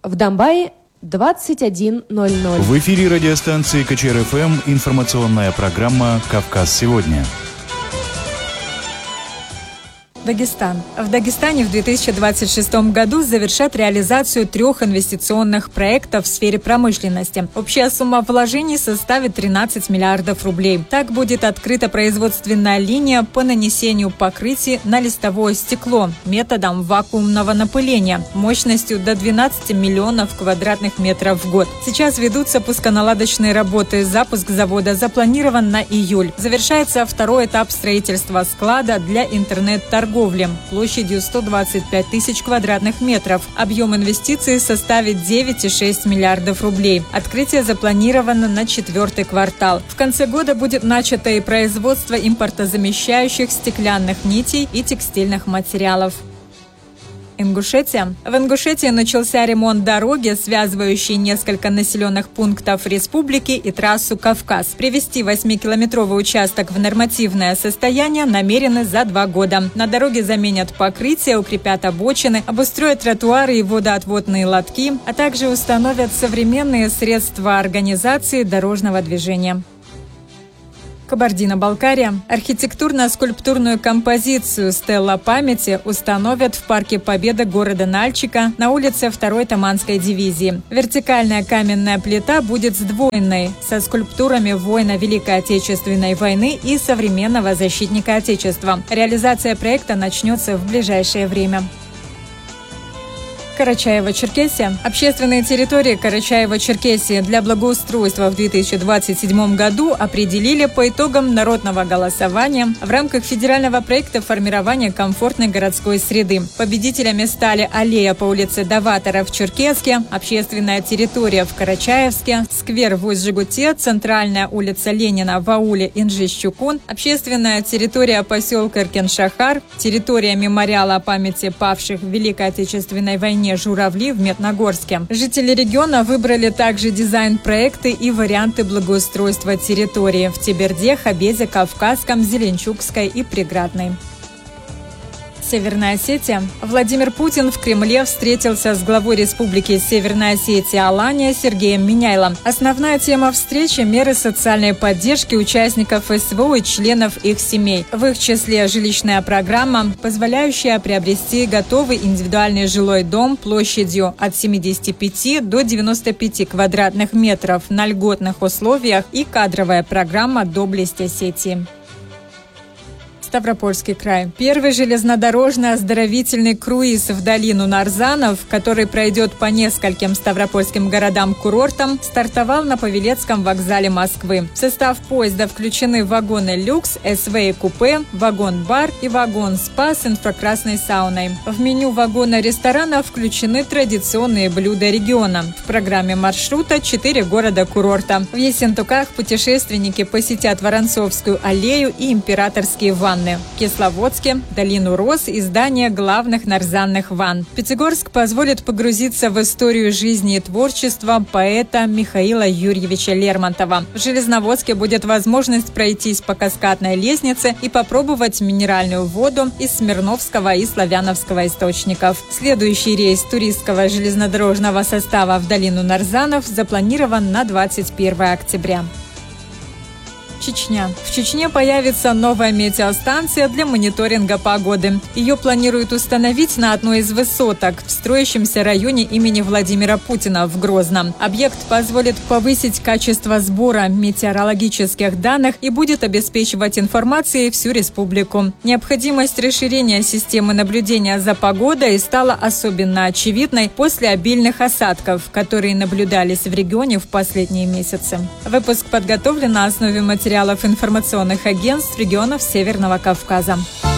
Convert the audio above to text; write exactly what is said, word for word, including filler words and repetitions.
В Домбае двадцать один ноль ноль. В эфире радиостанции КЧР-ФМ информационная программа «Кавказ сегодня». Дагестан. В Дагестане в две тысячи двадцать шестом году завершат реализацию трех инвестиционных проектов в сфере промышленности. Общая сумма вложений составит тринадцать миллиардов рублей. Так будет открыта производственная линия по нанесению покрытий на листовое стекло методом вакуумного напыления мощностью до двенадцати миллионов квадратных метров в год. Сейчас ведутся пусконаладочные работы. Запуск завода запланирован на июль. Завершается второй этап строительства склада для интернет-торговли площадью сто двадцать пять тысяч квадратных метров. Объем инвестиций составит девять целых шесть десятых миллиардов рублей. Открытие запланировано на четвертый квартал. В конце года будет начато и производство импортозамещающих стеклянных нитей и текстильных материалов. Ингушетия. В Ингушетии начался ремонт дороги, связывающей несколько населенных пунктов республики и трассу Кавказ. Привести восьмикилометровый участок в нормативное состояние намерены за два года. На дороге заменят покрытие, укрепят обочины, обустроят тротуары и водоотводные лотки, а также установят современные средства организации дорожного движения. Кабардино-Балкария. Архитектурно-скульптурную композицию «Стелла памяти» установят в Парке Победы города Нальчика на улице второй Таманской дивизии. Вертикальная каменная плита будет сдвоенной, со скульптурами воина Великой Отечественной войны и современного защитника Отечества. Реализация проекта начнется в ближайшее время. Карачаево-Черкесия. Общественные территории Карачаево-Черкесии для благоустройства в две тысячи двадцать седьмом году определили по итогам народного голосования в рамках федерального проекта формирования комфортной городской среды. Победителями стали аллея по улице Даватора в Черкесске, общественная территория в Карачаевске, сквер в Усть-Жигуте, центральная улица Ленина в ауле Инжи-Щукун, общественная территория поселка Иркен-Шахар, территория мемориала о памяти павших в Великой Отечественной войне Журавли в Медногорске. Жители региона выбрали также дизайн-проекты и варианты благоустройства территории в Теберде, Хабезе, Кавказском, Зеленчукской и Преградной. Северная Осетия. Владимир Путин в Кремле встретился с главой Республики Северная Осетия Алания Сергеем Миняйлом. Основная тема встречи – меры социальной поддержки участников СВО и членов их семей. В их числе жилищная программа, позволяющая приобрести готовый индивидуальный жилой дом площадью от семидесяти пяти до девяноста пяти квадратных метров на льготных условиях и кадровая программа «Доблесть Осетии». Ставропольский край. Первый железнодорожный оздоровительный круиз в долину Нарзанов, который пройдет по нескольким ставропольским городам-курортам, стартовал на Павелецком вокзале Москвы. В состав поезда включены вагоны люкс, СВ и купе, вагон-бар и вагон-спа с инфракрасной сауной. В меню вагона-ресторана включены традиционные блюда региона. В программе маршрута четыре города-курорта. В Ессентуках путешественники посетят Воронцовскую аллею и Императорские ванны. В Кисловодске – долину роз и здание главных нарзанных ванн. Пятигорск позволит погрузиться в историю жизни и творчества поэта Михаила Юрьевича Лермонтова. В Железноводске будет возможность пройтись по каскадной лестнице и попробовать минеральную воду из Смирновского и Славяновского источников. Следующий рейс туристского железнодорожного состава в долину Нарзанов запланирован на двадцать первое октября. Чечня. В Чечне появится новая метеостанция для мониторинга погоды. Ее планируют установить на одной из высоток в строящемся районе имени Владимира Путина в Грозном. Объект позволит повысить качество сбора метеорологических данных и будет обеспечивать информацией всю республику. Необходимость расширения системы наблюдения за погодой стала особенно очевидной после обильных осадков, которые наблюдались в регионе в последние месяцы. Выпуск подготовлен на основе материалов информационных агентств регионов Северного Кавказа.